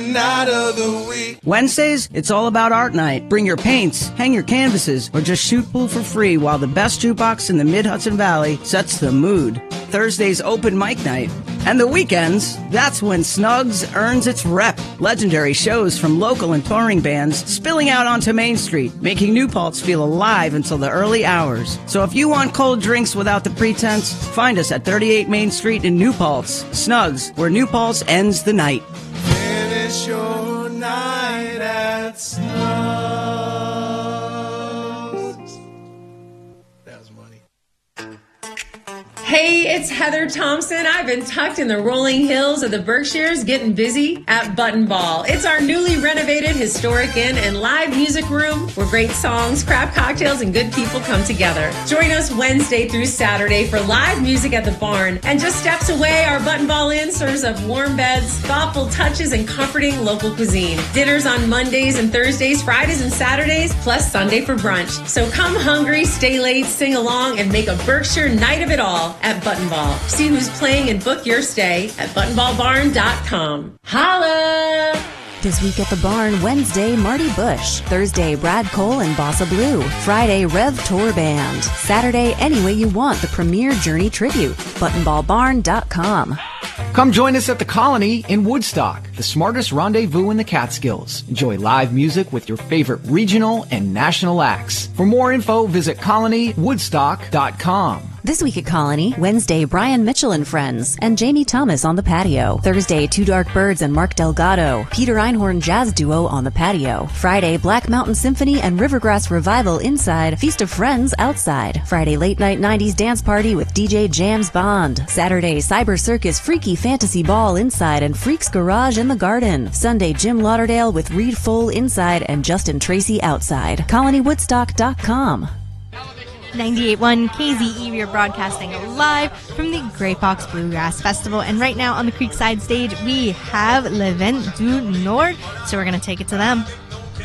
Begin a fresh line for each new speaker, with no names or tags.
Night of the week.
Wednesdays, it's all about art night. Bring your paints, hang your canvases, or just shoot pool for free while the best jukebox in the Mid-Hudson Valley sets the mood. Thursday's open mic night. And the weekends, that's when Snugs earns its rep. Legendary shows from local and touring bands spilling out onto Main Street, making New Paltz feel alive until the early hours. So if you want cold drinks without the pretense, find us at 38 Main Street in New Paltz. Snugs, where New Paltz ends the night.
Finish your night at Snugs. That was money.
Hey, it's Heather Thompson. I've been tucked in the rolling hills of the Berkshires getting busy at Button Ball. It's our newly renovated historic inn and live music room where great songs, craft cocktails, and good people come together. Join us Wednesday through Saturday for live music at the barn. And just steps away, our Button Ball Inn serves up warm beds, thoughtful touches, and comforting local cuisine. Dinners on Mondays and Thursdays, Fridays and Saturdays, plus Sunday for brunch. So come hungry, stay late, sing along, and make a Berkshire night of it all at Button Ball. See who's playing and book your stay at buttonballbarn.com. Holla!
This week at the barn, Wednesday, Marty Bush. Thursday, Brad Cole and Bossa Blue. Friday, Rev Tour Band. Saturday, Any Way You Want, the premier Journey tribute. buttonballbarn.com.
Come join us at the Colony in Woodstock, the smartest rendezvous in the Catskills. Enjoy live music with your favorite regional and national acts. For more info, visit colonywoodstock.com.
This week at Colony, Wednesday, Brian Mitchell and Friends, and Jamie Thomas on the patio. Thursday, Two Dark Birds and Mark Delgado, Peter Einhorn Jazz Duo on the patio. Friday, Black Mountain Symphony and Rivergrass Revival inside, Feast of Friends outside. Friday, Late Night 90s Dance Party with DJ Jams Bond. Saturday, Cyber Circus Freaky Fantasy Ball inside and Freaks Garage in the garden. Sunday, Jim Lauderdale with Reed Full inside and Justin Tracy outside. ColonyWoodstock.com.
98.1 KZE, we are broadcasting live from the Grey Fox Bluegrass Festival. And right now on the Creekside stage, we have Le Vent du Nord. So we're going to take it to them.